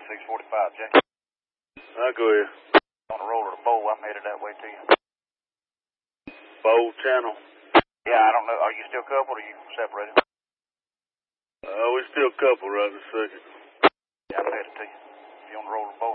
645, Jay. I'll go ahead. On the roller to Bow, I'm headed that way to you. Bow Channel. Yeah, I don't know. Are you still coupled or are you separated? We still couple right this second. Yeah, I'm headed to you. If you're on the roller to Bow,